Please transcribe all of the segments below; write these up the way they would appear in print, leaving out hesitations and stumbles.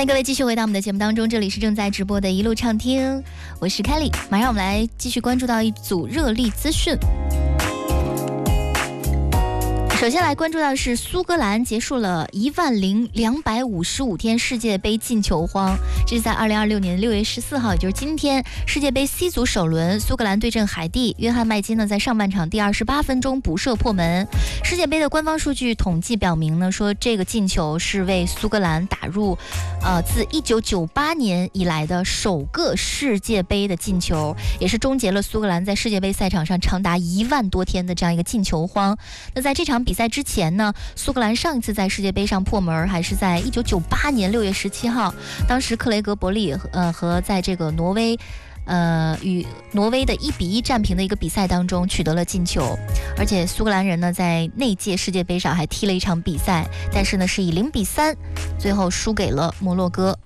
迎各位继续回到我们的节目当中，这里是正在直播的一路畅听，我是 Kelly。马上我们来继续关注到一组热力资讯。首先来关注到的是苏格兰结束了10255天世界杯进球荒，这是在2026年6月14号，也就是今天，世界杯 C 组首轮，苏格兰对阵海地，约翰麦金呢在上半场第28分钟补射破门。世界杯的官方数据统计表明呢，说这个进球是为苏格兰打入自1998年以来的首个世界杯的进球，也是终结了苏格兰在世界杯赛场上长达1万多天的这样一个进球荒。那在这场比赛之前呢，苏格兰上一次在世界杯上破门还是在1998年6月17号，当时克雷格伯利和在这个挪威与挪威的1-1战平的一个比赛当中取得了进球，而且苏格兰人呢在那届世界杯上还踢了一场比赛，但是呢是以0-3最后输给了摩洛哥。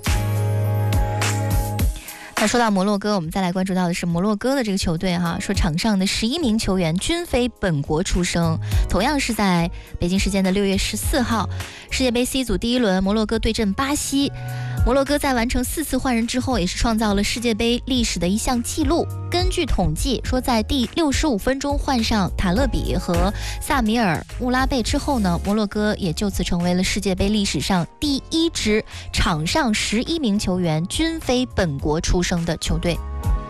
那说到摩洛哥，我们再来关注到的是摩洛哥的这个球队哈，说场上的11名球员均非本国出生，同样是在北京时间的6月14号，世界杯 C 组第一轮，摩洛哥对阵巴西。摩洛哥在完成4次换人之后，也是创造了世界杯历史的一项纪录。根据统计说，在第65分钟换上塔勒比和萨米尔穆拉贝之后呢，摩洛哥也就此成为了世界杯历史上第1支场上11名球员均非本国出生的球队。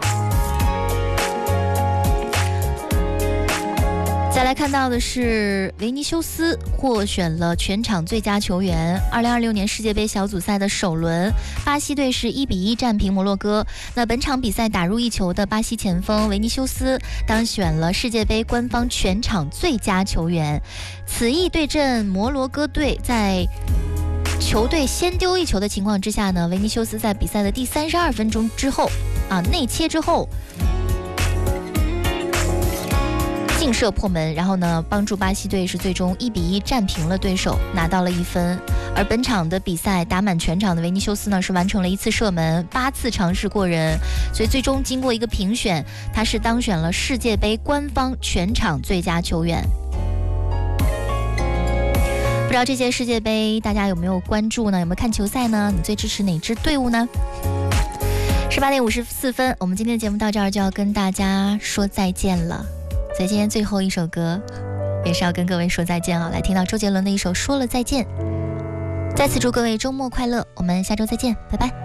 再来看到的是维尼修斯获选了全场最佳球员。2026年世界杯小组赛的首轮，巴西队是1-1战平摩洛哥。那本场比赛打入1球的巴西前锋维尼修斯当选了世界杯官方全场最佳球员。此役对阵摩洛哥队，在球队先丢1球的情况之下呢，维尼修斯在比赛的第32分钟之后内切之后劲射破门，然后呢帮助巴西队是最终1-1战平了对手，拿到了1分。而本场的比赛打满全场的维尼修斯呢是完成了1次射门，8次尝试过人，所以最终经过一个评选，他是当选了世界杯官方全场最佳球员。不知道这届世界杯大家有没有关注呢？有没有看球赛呢？你最支持哪支队伍呢？18点54分，我们今天的节目到这儿就要跟大家说再见了。所以今天最后一首歌也是要跟各位说再见来听到周杰伦的一首《说了再见》。再次祝各位周末快乐，我们下周再见，拜拜。